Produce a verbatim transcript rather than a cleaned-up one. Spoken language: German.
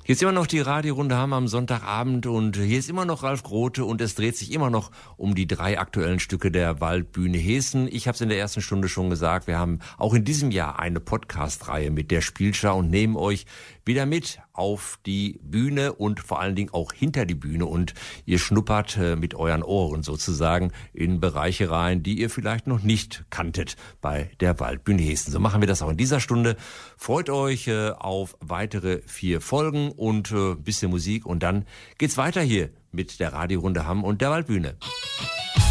Hier ist immer noch die Radiorunde Hamm am Sonntagabend und hier ist immer noch Ralf Grote und es dreht sich immer noch um die drei aktuellen Stücke der Waldbühne Hessen. Ich habe es in der ersten Stunde schon gesagt, wir haben auch in diesem Jahr eine Podcast-Reihe mit der Spielschau und nehmen euch wieder mit auf die Bühne und vor allen Dingen auch hinter die Bühne und ihr schnuppert äh, mit euren Ohren sozusagen in Bereiche rein, die ihr vielleicht noch nicht kanntet bei der Waldbühne Hessen. So machen wir das auch in dieser Stunde. Freut euch äh, auf weitere vier Folgen und äh, ein bisschen Musik und dann geht's weiter hier mit der Radiorunde Hamm und der Waldbühne.